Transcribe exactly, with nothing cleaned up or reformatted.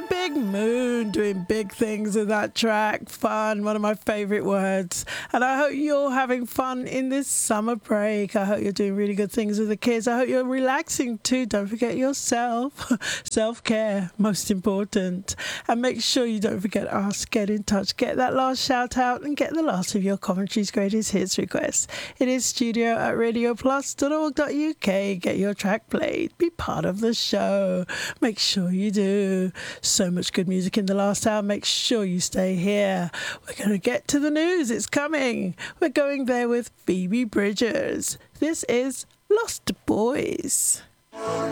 Big Moon doing big things with that track. Fun, one of my favorite words. And I hope you're having fun in this summer break. I hope you're doing really good things with the kids. I hope you're relaxing too. Don't forget yourself. Self-care, most important. And make sure you don't forget us. Get in touch. Get that last shout out and get the last of your Coventry's greatest hits requests. It is studio at radio plus dot org dot U K. Get your track played. Be part of the show. Make sure you do. So much good music in the last hour. Make sure you stay here. We're going to get to the news. It's coming. We're going there with Phoebe Bridgers. This is Lost Boys.